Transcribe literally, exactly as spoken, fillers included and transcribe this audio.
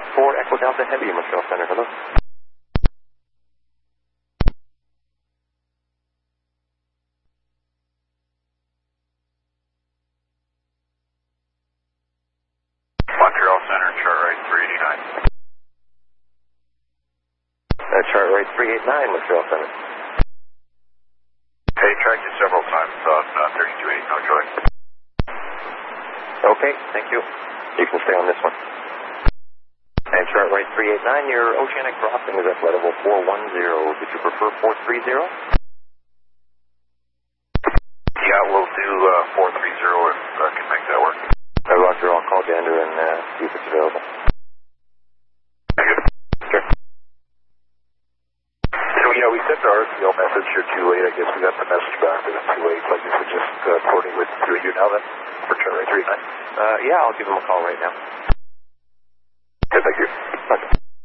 four Echo Delta Heavy, Montreal Center, hello. Montreal Center, chart right three eighty-nine. Uh, chart right three eighty-nine, Montreal Center. Hey, tracked you several times on uh, thirty-two eight, no joy. Okay, thank you. You can stay on this one. And chart right three eighty-nine, your oceanic crossing is at flight level four one zero. Did you prefer four three zero? Yeah, we'll do uh, four three zero if I uh, can make that work. Uh, Roger, I'll call Gander and uh, see if it's available. Thank you. Sure. So yeah, we sent the R C L message here too late. I guess we got the message back, but it's too late. So I guess we're just uh, coordinating with you now then for chart right three eighty-nine. Uh, yeah, I'll give him a call right now.